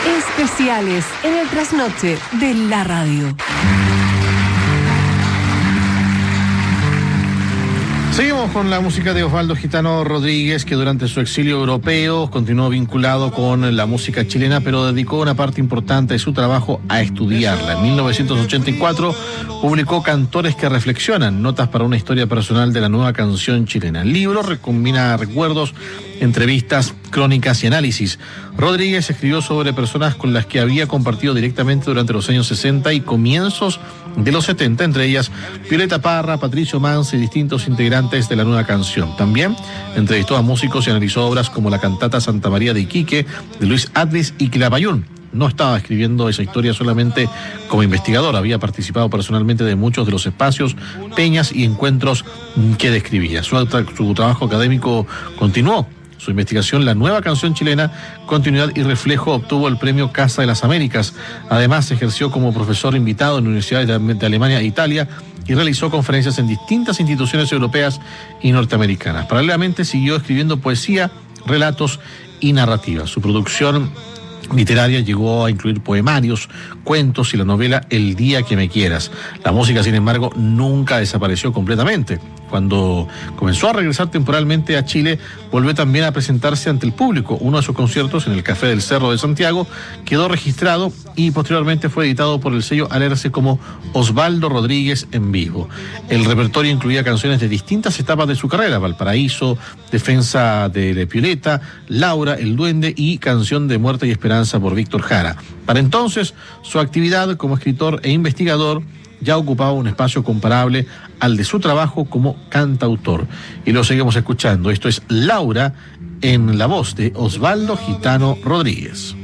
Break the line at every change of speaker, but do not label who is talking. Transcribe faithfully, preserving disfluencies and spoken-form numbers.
Especiales en el trasnoche de la radio.
Seguimos con la música de Osvaldo Gitano Rodríguez, que durante su exilio europeo continuó vinculado con la música chilena, pero dedicó una parte importante de su trabajo a estudiarla. En mil novecientos ochenta y cuatro publicó Cantores que reflexionan, notas para una historia personal de la nueva canción chilena. El libro recombina recuerdos, entrevistas, crónicas y análisis. Rodríguez escribió sobre personas con las que había compartido directamente durante los años sesenta y comienzos de los setenta, entre ellas Violeta Parra, Patricio Manz y distintos integrantes de la nueva canción. También entrevistó a músicos y analizó obras como la cantata Santa María de Iquique, de Luis Atlas y Quilapayún. No estaba escribiendo esa historia solamente como investigador, había participado personalmente de muchos de los espacios, peñas y encuentros que describía. Su, su trabajo académico continuó. Su investigación, La nueva canción chilena, continuidad y reflejo, obtuvo el premio Casa de las Américas. Además, ejerció como profesor invitado en universidades de, de Alemania e Italia y realizó conferencias en distintas instituciones europeas y norteamericanas. Paralelamente, siguió escribiendo poesía, relatos y narrativas. Su producción literaria llegó a incluir poemarios, cuentos y la novela El día que me quieras. La música, sin embargo, nunca desapareció completamente. Cuando comenzó a regresar temporalmente a Chile, volvió también a presentarse ante el público. Uno de sus conciertos en el Café del Cerro de Santiago quedó registrado y posteriormente fue editado por el sello Alerce como Osvaldo Rodríguez en vivo. El repertorio incluía canciones de distintas etapas de su carrera: Valparaíso, Defensa de la Violeta, Laura, El Duende y Canción de Muerte y Esperanza por Víctor Jara. Para entonces, su actividad como escritor e investigador ya ocupaba un espacio comparable al de su trabajo como cantautor. Y lo seguimos escuchando. Esto es Laura, en la voz de Osvaldo Gitano Rodríguez.